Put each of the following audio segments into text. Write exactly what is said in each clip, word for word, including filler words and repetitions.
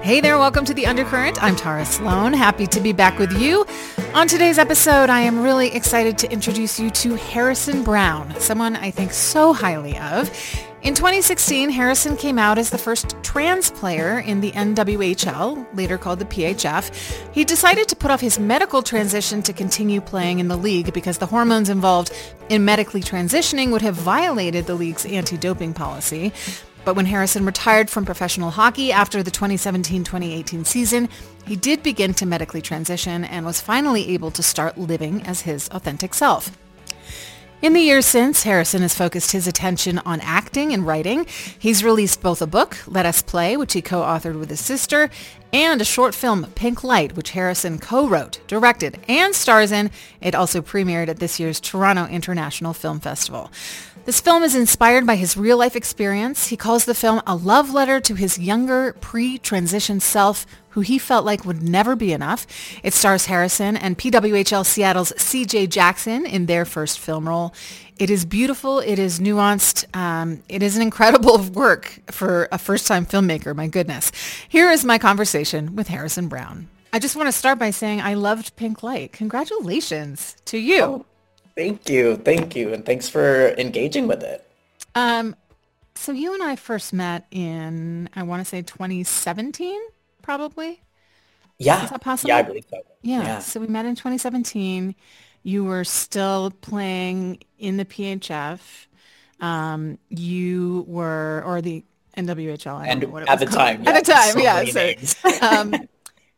Hey there, welcome to The Undercurrent. I'm Tara Sloan. Happy to be back with you. On today's episode, I am really excited to introduce you to Harrison Brown, someone I think so highly of. In twenty sixteen, Harrison came out as the first trans player in the N W H L, later called the P H F. He decided to put off his medical transition to continue playing in the league because the hormones involved in medically transitioning would have violated the league's anti-doping policy. But when Harrison retired from professional hockey after the twenty seventeen twenty eighteen season, he did begin to medically transition and was finally able to start living as his authentic self. In the years since, Harrison has focused his attention on acting and writing. He's released both a book, Let Us Play, which he co-authored with his sister, and a short film, Pink Light, which Harrison co-wrote, directed, and stars in. It also premiered at this year's Toronto International Film Festival. This film is inspired by his real-life experience. He calls the film a love letter to his younger, pre-transition self, who he felt like would never be enough. It stars Harrison and P W H L Seattle's C J Jackson in their first film role. It is beautiful. It is nuanced. Um, it is an incredible work for a first-time filmmaker, my goodness. Here is my conversation with Harrison Brown. I just want to start by saying I loved Pink Light. Congratulations to you. Oh. Thank you. Thank you. And thanks for engaging with it. Um, so you and I first met in, I want to say twenty seventeen, probably? Yeah. Is that possible? Yeah, I believe so. Yeah. Yeah. So we met in twenty seventeen. You were still playing in the P H F. Um, you were, or the N W H L. I don't And know what it at was the called. time. At Yeah, the time, so yeah. many So, names. um,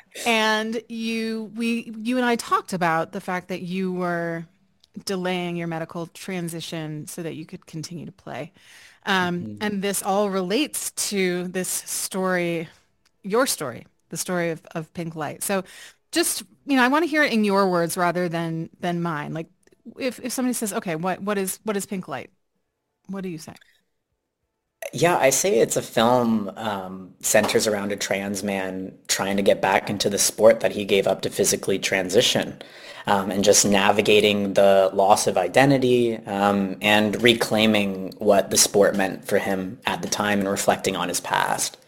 and you, we, you and I talked about the fact that you were delaying your medical transition so that you could continue to play. Um, Mhm. and this all relates to this story, your story, the story of, of Pink Light. So just, you know, I want to hear it in your words rather than than mine. Like if, if somebody says, okay, what what is what is Pink Light? What do you say? Yeah, I say it's a film um, centers around a trans man trying to get back into the sport that he gave up to physically transition, um, and just navigating the loss of identity, um, and reclaiming what the sport meant for him at the time and reflecting on his past.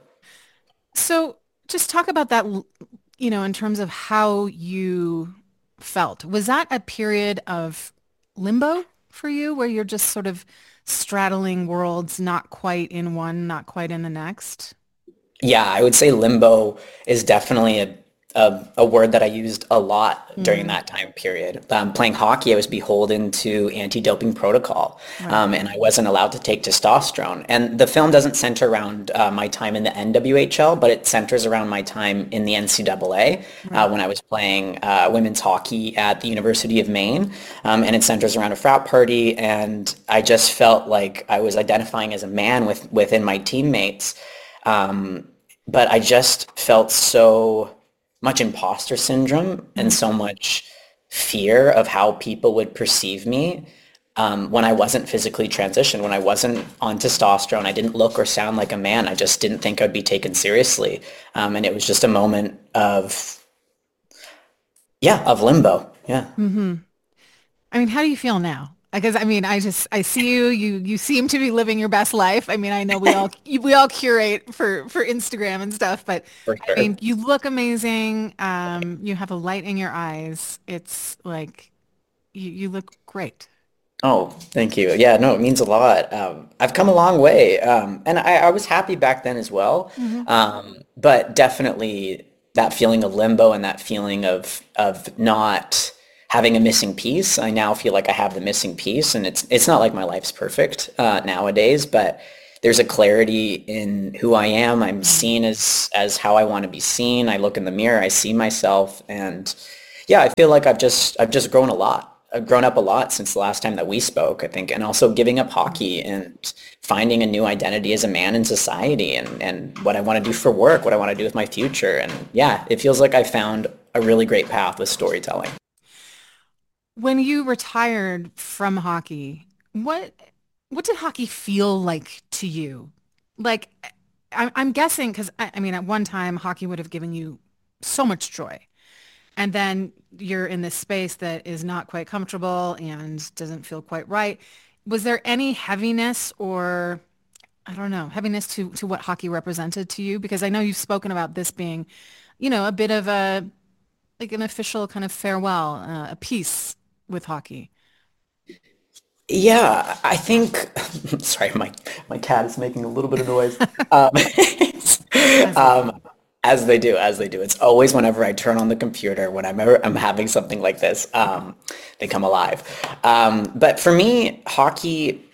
So just talk about that, you know, in terms of how you felt. Was that a period of limbo for you where you're just sort of straddling worlds, not quite in one, not quite in the next? Yeah, I would say limbo is definitely a, a, a word that I used a lot during Mm, that time period. Um, playing hockey, I was beholden to anti-doping protocol, right, um, and I wasn't allowed to take testosterone. And the film doesn't center around uh, my time in the N W H L, but it centers around my time in the N C double A uh, right. when I was playing uh, women's hockey at the University of Maine. Um, and it centers around a frat party, and I just felt like I was identifying as a man with within my teammates. Um, but I just felt so much imposter syndrome and Mm, so much fear of how people would perceive me um, when I wasn't physically transitioned, when I wasn't on testosterone. I didn't look or sound like a man. I just didn't think I'd be taken seriously. Um, and it was just a moment of, yeah, of limbo. Yeah. hmm I mean, how do you feel now? Because I mean, I just I see you. You you seem to be living your best life. I mean, I know we all we all curate for for Instagram and stuff, but For I sure. mean, you look amazing. Um, you have a light in your eyes. It's like you you look great. Oh, thank you. Yeah, no, it means a lot. Um, I've come a long way. Um, and I, I was happy back then as well. Hmm. Um, but definitely that feeling of limbo and that feeling of of not having a missing piece. I now feel like I have the missing piece, and it's it's not like my life's perfect uh, nowadays, but there's a clarity in who I am. I'm seen as as how I want to be seen. I look in the mirror, I see myself, and yeah, I feel like I've just I've just grown a lot. I've grown up a lot since the last time that we spoke, I think, and also giving up hockey and finding a new identity as a man in society, and and what I want to do for work, what I want to do with my future. And yeah, it feels like I found a really great path with storytelling. When you retired from hockey, what what did hockey feel like to you? Like, I, I'm guessing because I, I mean, at one time, hockey would have given you so much joy. And then you're in this space that is not quite comfortable and doesn't feel quite right. Was there any heaviness or I don't know, heaviness to to what hockey represented to you? Because I know you've spoken about this being, you know, a bit of a like an official kind of farewell, uh, a peace with hockey. Yeah, I think. Sorry, my my cat is making a little bit of noise. Um, As they do. um, as they do, as they do. It's always whenever I turn on the computer, whenever I'm having something like this, um, they come alive. Um, but for me, hockey,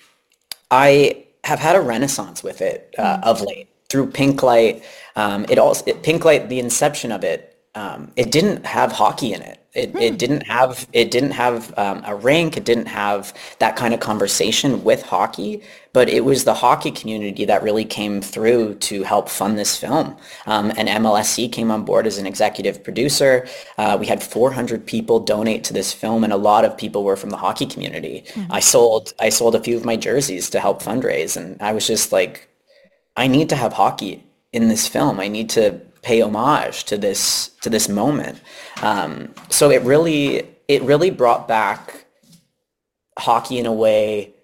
I have had a renaissance with it uh, Mm, of late through Pinklight. Um, it also it, Pinklight, the inception of it, um, it didn't have hockey in it. It it mm, didn't have it didn't have um, a rink. It didn't have that kind of conversation with hockey. But it was the hockey community that really came through to help fund this film. Um, and M L S C came on board as an executive producer. Uh, we had four hundred people donate to this film, and a lot of people were from the hockey community. I mhm. sold I sold a few of my jerseys to help fundraise, and I was just like, I need to have hockey in this film. I need to pay homage to this to this moment. Um, so it really it really brought back hockey in a way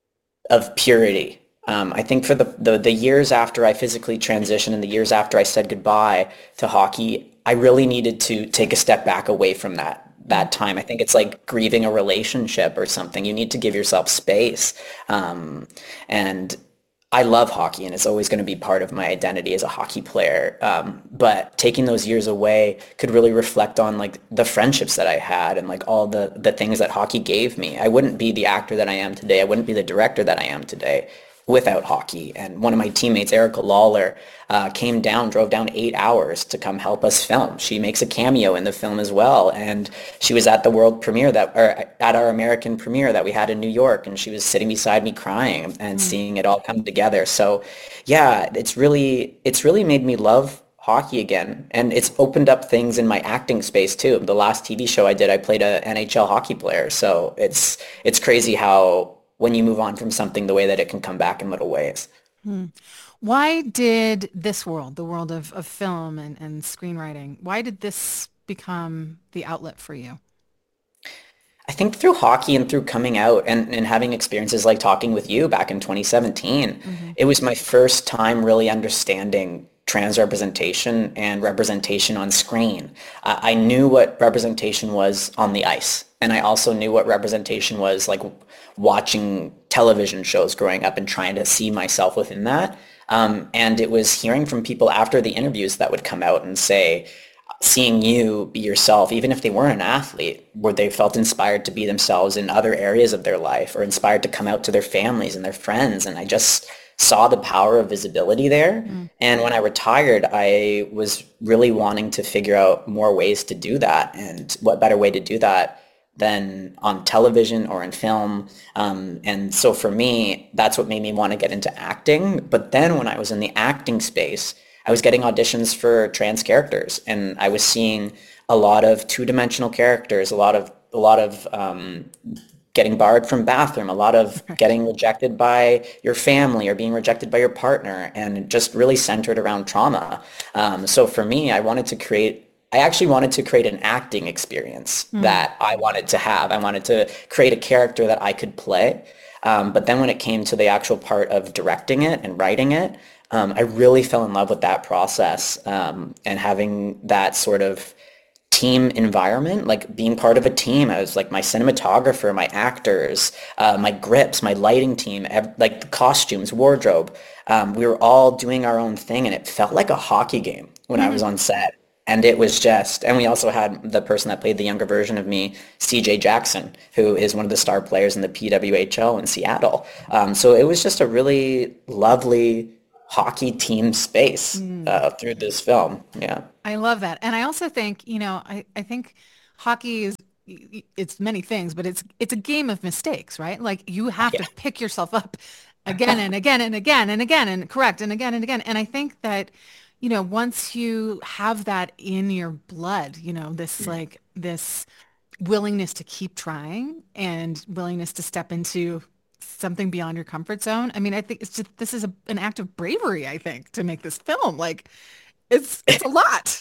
of purity. Um, I think for the, the the years after I physically transitioned and the years after I said goodbye to hockey, I really needed to take a step back away from that Mm. that time. I think it's like grieving a relationship or something. You need to give yourself space. Um, and I love hockey and it's always going to be part of my identity as a hockey player. Um, but taking those years away could really reflect on like the friendships that I had and like all the the things that hockey gave me. I wouldn't be the actor that I am today. I wouldn't be the director that I am today without hockey. And one of my teammates, Erica Lawler, uh, came down, drove down eight hours to come help us film. She makes a cameo in the film as well. And she was at the world premiere that, or at our American premiere that we had in New York. And she was sitting beside me crying and Mm. seeing it all come together. So yeah, it's really, it's really made me love hockey again. And it's opened up things in my acting space too. The last T V show I did, I played a N H L hockey player. So it's, it's crazy how when you move on from something, the way that it can come back in little ways. Mm. Why did this world, the world of, of film and, and screenwriting, why did this become the outlet for you? I think through hockey and through coming out and, and having experiences like talking with you back in twenty seventeen, Hmm. it was my first time really understanding trans representation and representation on screen. I, I knew what representation was on the ice, and I also knew what representation was like watching television shows growing up and trying to see myself within that. Um, and it was hearing from people after the interviews that would come out and say, seeing you be yourself, even if they weren't an athlete, where they felt inspired to be themselves in other areas of their life or inspired to come out to their families and their friends. And I just saw the power of visibility there. Mm. And when I retired, I was really wanting to figure out more ways to do that. And what better way to do that than on television or in film. Um, and so for me, that's what made me want to get into acting. But then when I was in the acting space, I was getting auditions for trans characters, and I was seeing a lot of two-dimensional characters, a lot of a lot of um, getting barred from bathroom, a lot of Right. getting rejected by your family or being rejected by your partner, and just really centered around trauma. Um, so for me, I wanted to create. I actually wanted to create an acting experience Mm. that I wanted to have. I wanted to create a character that I could play. Um, but then when it came to the actual part of directing it and writing it, um, I really fell in love with that process um, and having that sort of team environment, like being part of a team. I was like my cinematographer, my actors, uh, my grips, my lighting team, ev- like the costumes, wardrobe. Um, we were all doing our own thing, and it felt like a hockey game when I was on set. And it was just, and we also had the person that played the younger version of me, C J Jackson, who is one of the star players in the P W H L in Seattle. Um, so it was just a really lovely hockey team space Mm. uh, through this film. Yeah. I love that. And I also think, you know, I, I think hockey is it's many things, but it's it's a game of mistakes, right? Like you have to Yeah. pick yourself up again and again and again and again and correct and again and again. And I think that, you know, once you have that in your blood, you know, this like this willingness to keep trying and willingness to step into something beyond your comfort zone. I mean, I think it's just this is a, an act of bravery, I think, to make this film. Like it's it's a lot.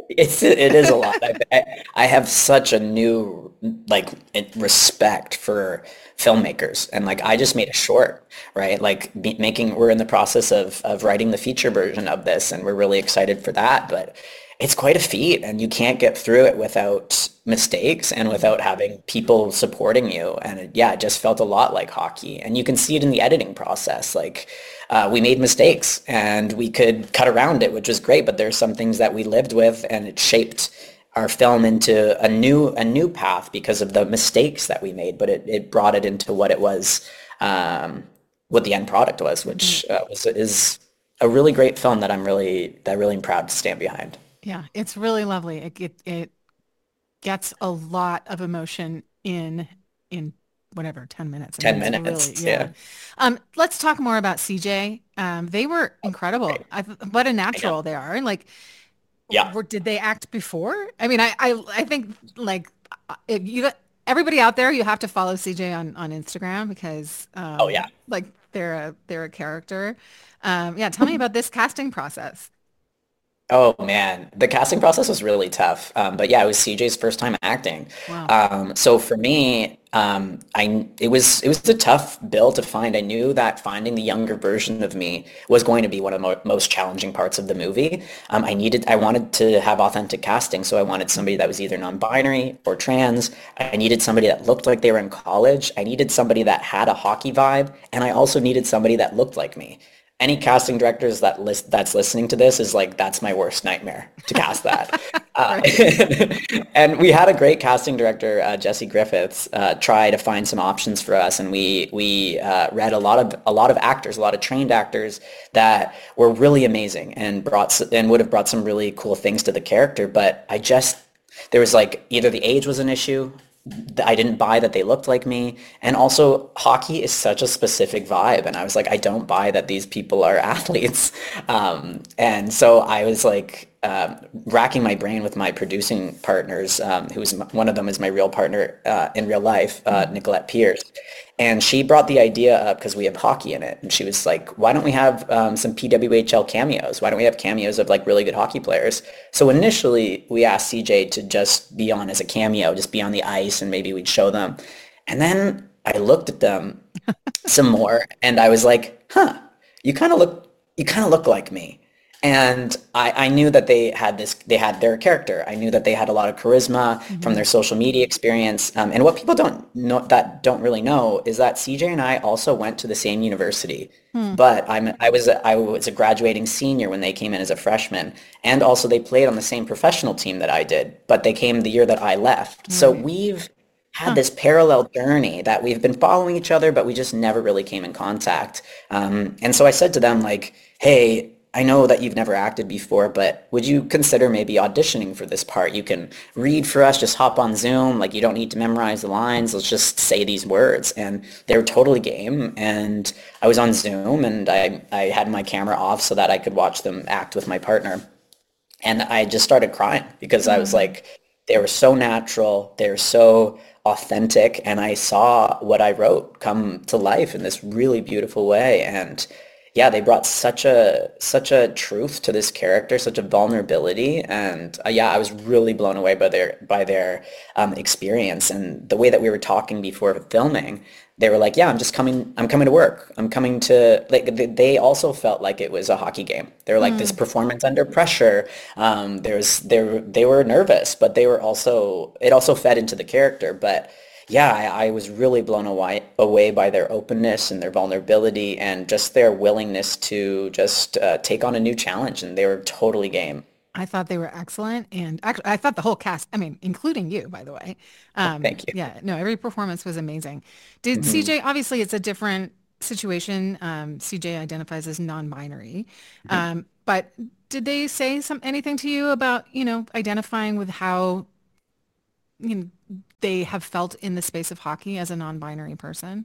It's it is a lot. I, I I have such a new like it- respect for filmmakers, and like I just made a short, right? Like be, making we're in the process of of writing the feature version of this, and we're really excited for that. But it's quite a feat, and you can't get through it without mistakes and without having people supporting you. And it, yeah, it just felt a lot like hockey, and you can see it in the editing process. Like uh, we made mistakes and we could cut around it, which was great. But there's some things that we lived with, and it shaped our film into a new a new path because of the mistakes that we made. But it, it brought it into what it was, um, what the end product was, which uh, was is a really great film that I'm really that really am proud to stand behind. Yeah, it's really lovely. It, it it gets a lot of emotion in in whatever ten minutes. I mean, ten it's really minutes, yeah. yeah. Um, let's talk more about C J. Um, they were incredible. Great. I, what a I know. natural they are. Like, Yeah. were, did they act before? I mean, I I, I think like uh, if you everybody out there, you have to follow C J on on Instagram because Oh um, yeah. like they're a they're a character. Um, yeah, tell me about this casting process. Oh man, the casting process was really tough. Um, but yeah, it was C J's first time acting. Wow. Um, so for me, um, I it was it was a tough bill to find. I knew that finding the younger version of me was going to be one of the mo most challenging parts of the movie. Um, I needed I wanted to have authentic casting, so I wanted somebody that was either non-binary or trans. I needed somebody that looked like they were in college. I needed somebody that had a hockey vibe, and I also needed somebody that looked like me. Any casting directors that list that's listening to this is like that's my worst nightmare to cast that. Uh, Right. and we had a great casting director, uh, Jesse Griffiths, uh, try to find some options for us, and we we uh, read a lot of a lot of actors, a lot of trained actors that were really amazing and brought s- and would have brought some really cool things to the character. But I just there was like either the age was an issue. I didn't buy that they looked like me. And also, hockey is such a specific vibe. And I was like, I don't buy that these people are athletes. Um, and so I was like um, racking my brain with my producing partners, um, who's one of them is my real partner uh, in real life, uh, Nicolette Pierce. And she brought the idea up because we have hockey in it. And she was like, why don't we have um, some P W H L cameos? Why don't we have cameos of like really good hockey players? So initially we asked C J to just be on as a cameo, just be on the ice and maybe we'd show them. And then I looked at them some more and I was like, huh, you kind of look, you kind of look like me. And I, I knew that they had this, they had their character. I knew that they had a lot of charisma from Hmm. their social media experience. Um, and what people don't know that don't really know is that C J and I also went to the same university. Hmm. But I'm I was a, I was a graduating senior when they came in as a freshman, and also they played on the same professional team that I did. But they came the year that I left. So Right. we've had Huh. this parallel journey that we've been following each other, but we just never really came in contact. Um, and so I said to them like, hey, I know that you've never acted before, but would you consider maybe auditioning for this part? You can read for us, just hop on Zoom. Like you don't need to memorize the lines. Let's just say these words. And they were totally game. And I was on Zoom and I, I had my camera off so that I could watch them act with my partner. And I just started crying because I was Hmm. like, they were so natural, they were so authentic, and I saw what I wrote come to life in this really beautiful way. And yeah, they brought such a such a truth to this character, such a vulnerability, and uh, yeah, I was really blown away by their by their um, experience and the way that we were talking before filming. They were like, "Yeah, I'm just coming. I'm coming to work. I'm coming to." Like they they also felt like it was a hockey game. They were like this Hmm. performance under pressure. Um, there's they were they were nervous, but they were also it also fed into the character. But yeah, I, I was really blown away away by their openness and their vulnerability and just their willingness to just uh, take on a new challenge. And they were totally game. I thought they were excellent, and actually, I thought the whole cast, I mean, including you, by the way. Um, Thank you. yeah, no, every performance was amazing. Did Mhm. C J, obviously it's a different situation. Um, C J identifies as non-binary. Mhm. Um, but did they say some anything to you about, you know, identifying with how, you know, they have felt in the space of hockey as a non-binary person?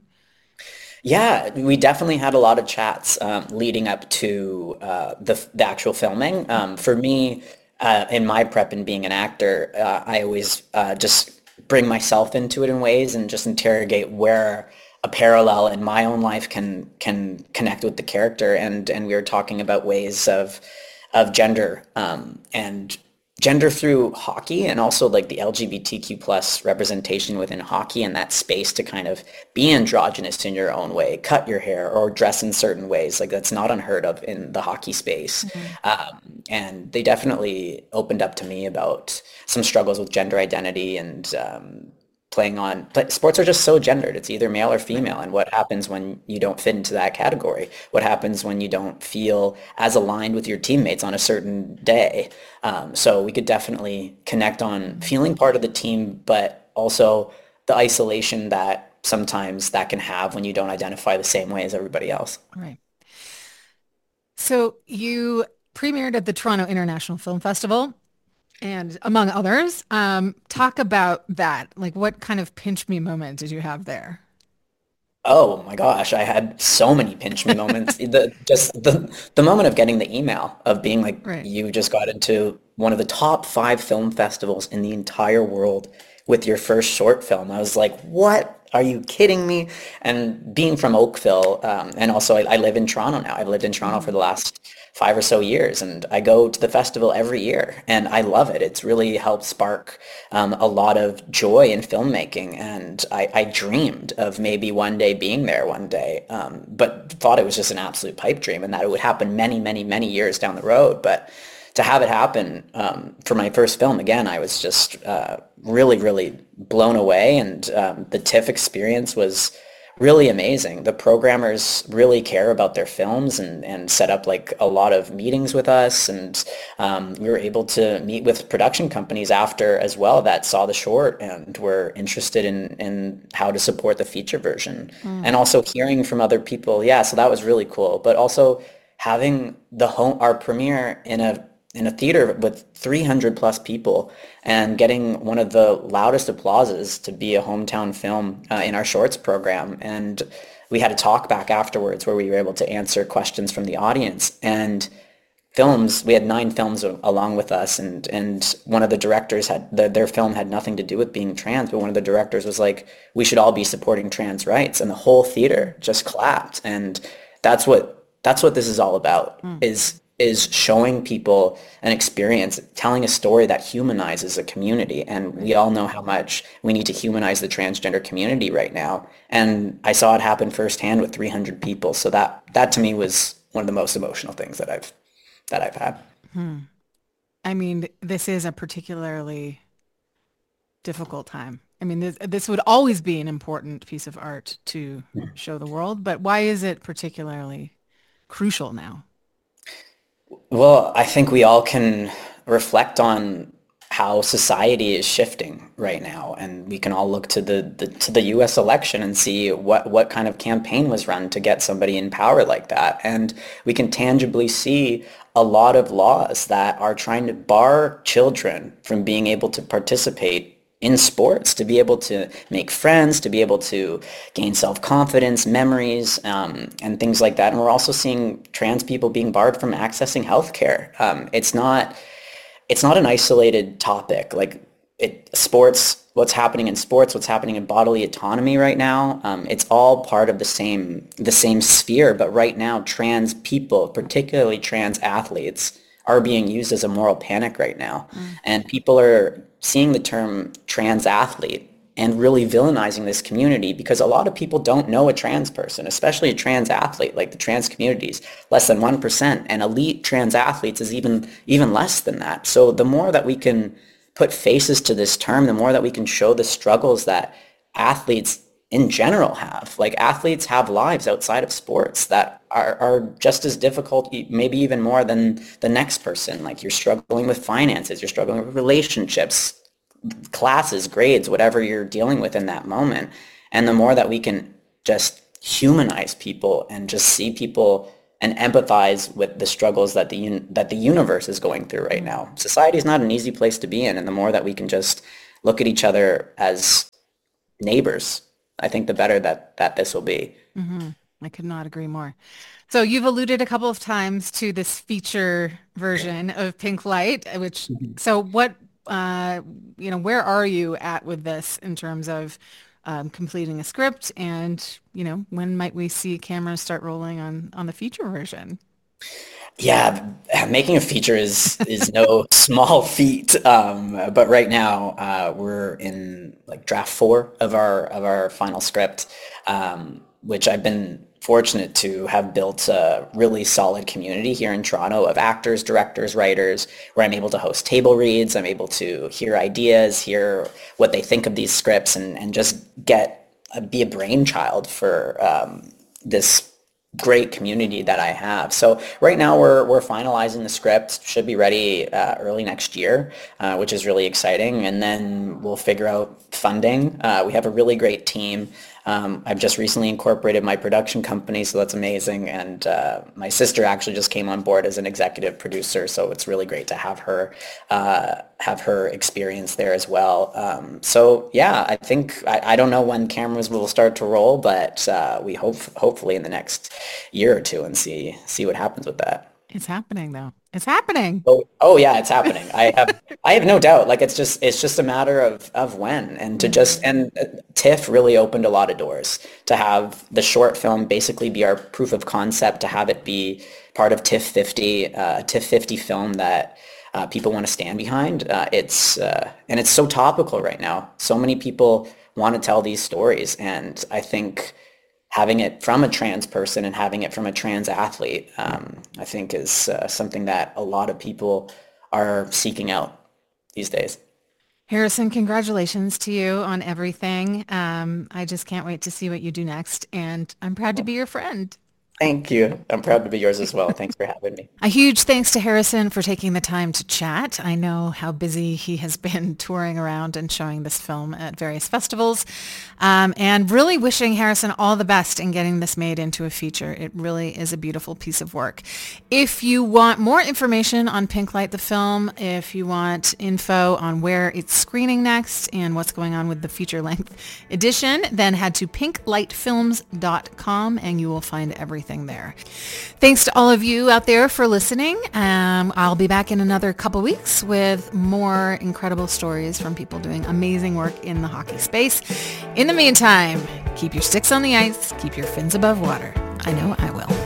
Yeah, we definitely had a lot of chats um, leading up to uh, the the actual filming. Um, for me, uh, in my prep and being an actor, uh, I always uh, just bring myself into it in ways and just interrogate where a parallel in my own life can can connect with the character. And and we were talking about ways of of gender um, and gender through hockey and also like the L G B T Q plus representation within hockey and that space to kind of be androgynous in your own way, cut your hair or dress in certain ways. Like that's not unheard of in the hockey space. Mhm. Um, and they definitely opened up to me about some struggles with gender identity and um, playing on play, sports are just so gendered. It's either male or Right. female. And what happens when you don't fit into that category? What happens when you don't feel as aligned with your teammates on a certain day? Um, so we could definitely connect on Mhm. feeling part of the team, but also the isolation that sometimes that can have when you don't identify the same way as everybody else. Right. So you premiered at the Toronto International Film Festival and among others. Um, talk about that. Like what kind of pinch me moment did you have there? Oh my gosh, I had so many pinch me moments. The just the the moment of getting the email of being like Right. you just got into one of the top five film festivals in the entire world with your first short film. I was like, what? Are you kidding me? And being from Oakville, um, and also I, I live in Toronto now. I've lived in Toronto for Mhm. the last five or so years, and I go to the festival every year, and I love it. It's really helped spark um, a lot of joy in filmmaking, and I, I dreamed of maybe one day being there one day, um, but thought it was just an absolute pipe dream, and that it would happen many, many, many years down the road. But to have it happen um, for my first film, again, I was just uh, really, really blown away, and um, the TIFF experience was really amazing. The programmers really care about their films and, and set up like a lot of meetings with us. And um, we were able to meet with production companies after as well that saw the short and were interested in, in how to support the feature version. Mm. And also hearing from other people. Yeah, so that was really cool. But also having the home, our premiere in a in a theater with three hundred plus people and getting one of the loudest applauses to be a hometown film uh, in our shorts program. And we had a talk back afterwards where we were able to answer questions from the audience. And films, we had nine films a- along with us, and and one of the directors had the, their film had nothing to do with being trans, but one of the directors was like, we should all be supporting trans rights, and the whole theater just clapped. And that's what that's what this is all about, Mm. is is showing people an experience, telling a story that humanizes a community. And we Right. all know how much we need to humanize the transgender community right now. And I saw it happen firsthand with three hundred people. So that that to me was one of the most emotional things that I've that I've had. Hmm. I mean, this is a particularly difficult time. I mean, this this would always be an important piece of art to show the world, but why is it particularly crucial now? Well, I think we all can reflect on how society is shifting right now, and we can all look to the, the to the U S election and see what what kind of campaign was run to get somebody in power like that. And we can tangibly see a lot of laws that are trying to bar children from being able to participate in sports, to be able to make friends, to be able to gain self-confidence, memories, um, and things like that. And we're also seeing trans people being barred from accessing healthcare. Um, it's not it's not an isolated topic. Like it sports, what's happening in sports, what's happening in bodily autonomy right now. Um, it's all part of the same the same sphere. But right now, trans people, particularly trans athletes, are being used as a moral panic right now, Mm. and people are seeing the term trans athlete and really villainizing this community because a lot of people don't know a trans person, especially a trans athlete. Like the trans communities, less than one percent, and elite trans athletes is even even less than that. So the more that we can put faces to this term, the more that we can show the struggles that athletes in general have. Like athletes have lives outside of sports that are, are just as difficult, e- maybe even more than the next person. Like you're struggling with finances, you're struggling with relationships, classes, grades, whatever you're dealing with in that moment. And the more that we can just humanize people and just see people and empathize with the struggles that the un- that the universe is going through right Mm. now. Society is not an easy place to be in, and the more that we can just look at each other as neighbors, I think the better that that this will be. Hmm. I could not agree more. So you've alluded a couple of times to this feature version of Pink Light, uh, which, Mhm. so what, uh, you know, where are you at with this in terms of um, completing a script and, you know, when might we see cameras start rolling on on the feature version? Yeah, making a feature is is no small feat. Um, but right now, uh, we're in like draft four of our of our final script, um, which I've been fortunate to have built a really solid community here in Toronto of actors, directors, writers, where I'm able to host table reads. I'm able to hear ideas, hear what they think of these scripts, and and just get uh, be a brainchild for um, this great community that I have. So right now we're we're finalizing the script. Should be ready uh, early next year, uh, which is really exciting. And then we'll figure out funding. Uh, we have a really great team. Um, I've just recently incorporated my production company, so that's amazing. And uh, my sister actually just came on board as an executive producer, so it's really great to have her uh, have her experience there as well. Um, so yeah, I think I, I don't know when cameras will start to roll, but uh, we hope hopefully in the next year or two and see see what happens with that. It's happening though. It's happening. Oh, oh yeah, it's happening. I have, I have no doubt. Like it's just, it's just a matter of, of when, and to just, and uh, TIFF really opened a lot of doors to have the short film basically be our proof of concept, to have it be part of TIFF fifty, uh, a TIFF fifty film that uh, people want to stand behind. Uh, it's, uh, and it's so topical right now. So many people want to tell these stories, and I think having it from a trans person and having it from a trans athlete, um, I think is uh, something that a lot of people are seeking out these days. Harrison, congratulations to you on everything. Um, I just can't wait to see what you do next, and I'm proud to be your friend. Thank you. I'm proud to be yours as well. Thanks for having me. A huge thanks to Harrison for taking the time to chat. I know how busy he has been touring around and showing this film at various festivals, um, and really wishing Harrison all the best in getting this made into a feature. It really is a beautiful piece of work. If you want more information on Pinklight the film, if you want info on where it's screening next and what's going on with the feature-length edition, then head to pink light films dot com and you will find everything there. Thanks to all of you out there for listening. Um, I'll be back in another couple weeks with more incredible stories from people doing amazing work in the hockey space. In the meantime, keep your sticks on the ice, keep your fins above water. I know I will.